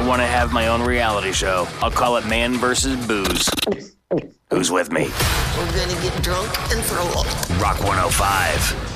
want to have my own reality show. I'll call it Man vs. Booze. Who's with me? We're gonna get drunk and throw up. Rock 105.